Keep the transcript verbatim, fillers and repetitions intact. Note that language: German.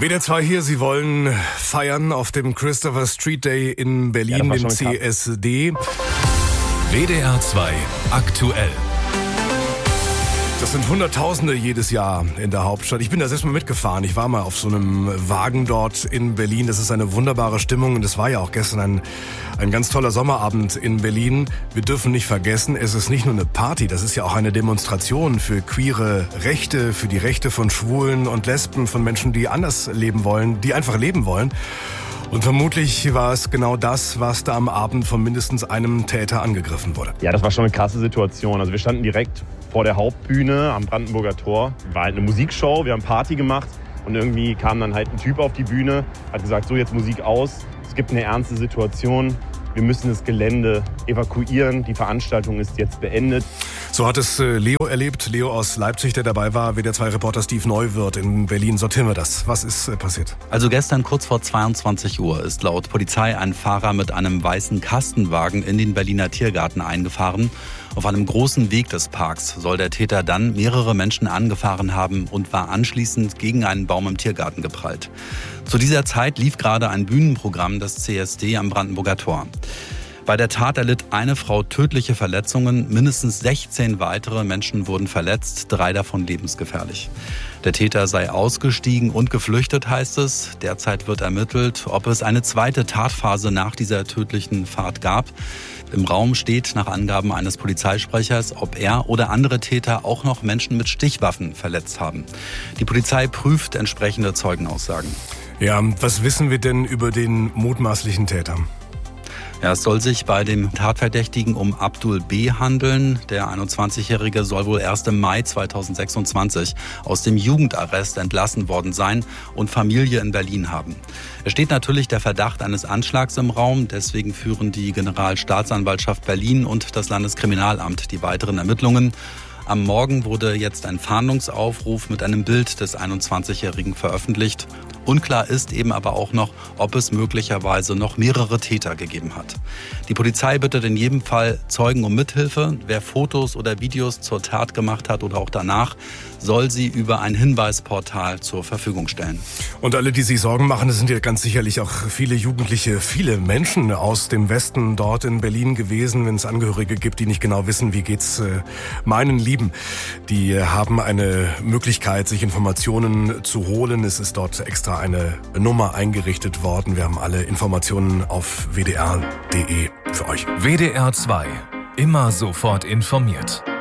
W D R zwei hier, Sie wollen feiern auf dem Christopher Street Day in Berlin, ja, dem C S D. W D R zwei aktuell. Das sind Hunderttausende jedes Jahr in der Hauptstadt. Ich bin da selbst mal mitgefahren. Ich war mal auf so einem Wagen dort in Berlin. Das ist eine wunderbare Stimmung und es war ja auch gestern ein, ein ganz toller Sommerabend in Berlin. Wir dürfen nicht vergessen, es ist nicht nur eine Party, das ist ja auch eine Demonstration für queere Rechte, für die Rechte von Schwulen und Lesben, von Menschen, die anders leben wollen, die einfach leben wollen. Und vermutlich war es genau das, was da am Abend von mindestens einem Täter angegriffen wurde. Ja, das war schon eine krasse Situation. Also wir standen direkt vor der Hauptbühne am Brandenburger Tor. War halt eine Musikshow, wir haben Party gemacht und irgendwie kam dann halt ein Typ auf die Bühne, hat gesagt, so jetzt Musik aus, es gibt eine ernste Situation. Wir müssen das Gelände evakuieren. Die Veranstaltung ist jetzt beendet. So hat es Leo erlebt. Leo aus Leipzig, der dabei war. W D R zwei Reporter Steve Neuwirth in Berlin. Sortieren wir das. Was ist passiert? Also gestern kurz vor zweiundzwanzig Uhr ist laut Polizei ein Fahrer mit einem weißen Kastenwagen in den Berliner Tiergarten eingefahren. Auf einem großen Weg des Parks soll der Täter dann mehrere Menschen angefahren haben und war anschließend gegen einen Baum im Tiergarten geprallt. Zu dieser Zeit lief gerade ein Bühnenprogramm des C S D am Brandenburger Tor. Bei der Tat erlitt eine Frau tödliche Verletzungen, mindestens sechzehn weitere Menschen wurden verletzt, drei davon lebensgefährlich. Der Täter sei ausgestiegen und geflüchtet, heißt es. Derzeit wird ermittelt, ob es eine zweite Tatphase nach dieser tödlichen Fahrt gab. Im Raum steht nach Angaben eines Polizeisprechers, ob er oder andere Täter auch noch Menschen mit Stichwaffen verletzt haben. Die Polizei prüft entsprechende Zeugenaussagen. Ja, was wissen wir denn über den mutmaßlichen Täter? Ja, es soll sich bei dem Tatverdächtigen um Abdul B. handeln. Der einundzwanzigjährige soll wohl erst im Mai zweitausendsechsundzwanzig aus dem Jugendarrest entlassen worden sein und Familie in Berlin haben. Es steht natürlich der Verdacht eines Anschlags im Raum. Deswegen führen die Generalstaatsanwaltschaft Berlin und das Landeskriminalamt die weiteren Ermittlungen. Am Morgen wurde jetzt ein Fahndungsaufruf mit einem Bild des einundzwanzigjährigen veröffentlicht. Unklar ist eben aber auch noch, ob es möglicherweise noch mehrere Täter gegeben hat. Die Polizei bittet in jedem Fall Zeugen um Mithilfe. Wer Fotos oder Videos zur Tat gemacht hat oder auch danach, soll sie über ein Hinweisportal zur Verfügung stellen. Und alle, die sich Sorgen machen, das sind ja ganz sicherlich auch viele Jugendliche, viele Menschen aus dem Westen dort in Berlin gewesen, wenn es Angehörige gibt, die nicht genau wissen, wie geht's äh, meinen Lieben. Die äh, haben eine Möglichkeit, sich Informationen zu holen. Es ist dort extra eine Nummer eingerichtet worden. Wir haben alle Informationen auf w d r punkt d e für euch. W D R zwei. Immer sofort informiert.